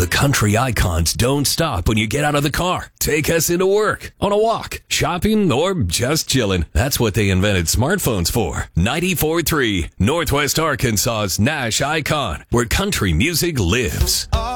The country icons don't stop when you get out of the car. Take us into work, on a walk, shopping, or just chilling. That's what they invented smartphones for. 94.3 Northwest Arkansas's Nash Icon, where country music lives.